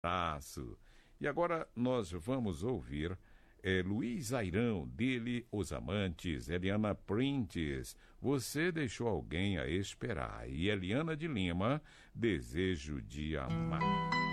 Abraço. E agora nós vamos ouvir Luiz Airão, dele Os Amantes, Eliana Printes, Você Deixou Alguém a Esperar, e Eliana de Lima, Desejo de Amar.